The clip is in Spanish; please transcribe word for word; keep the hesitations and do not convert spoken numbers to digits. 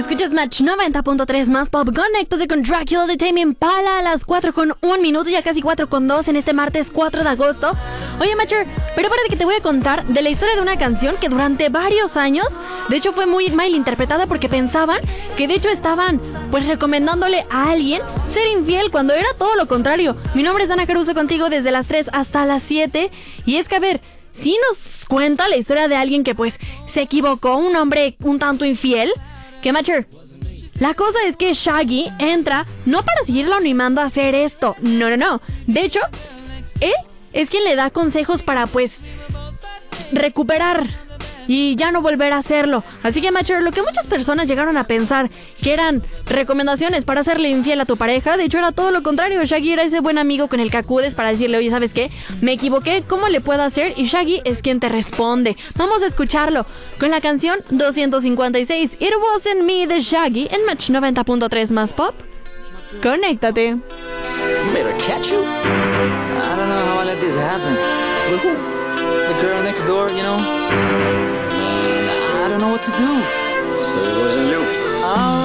Escuchas Match noventa punto tres más pop. Conéctate con Dracula de Tame Impala a las cuatro con un minuto, ya casi cuatro con dos en este martes cuatro de agosto. Oye, Matcher, prepárate que te voy a contar de la historia de una canción que durante varios años, de hecho, fue muy mal interpretada porque pensaban que de hecho estaban pues recomendándole a alguien ser infiel cuando era todo lo contrario. Mi nombre es Dana Caruso, contigo desde las tres hasta las siete. Y es que, a ver, sí nos cuenta la historia de alguien que pues se equivocó, un hombre un tanto infiel. ¿Qué, Matcher? La cosa es que Shaggy entra no para seguirlo animando a hacer esto. No, no, no. De hecho, él es quien le da consejos para pues recuperar y ya no volver a hacerlo. Así que, Matcher, lo que muchas personas llegaron a pensar que eran recomendaciones para hacerle infiel a tu pareja, de hecho era todo lo contrario. Shaggy era ese buen amigo con el que acudes para decirle, oye, ¿sabes qué? Me equivoqué, ¿cómo le puedo hacer? Y Shaggy es quien te responde. Vamos a escucharlo con la canción doscientos cincuenta y seis, It Wasn't Me de Shaggy en Match noventa punto tres más pop. Conéctate. Made her catch you? I don't know how I let this happen. With who? The girl next door, you know? I don't know what to do. So it wasn't you. All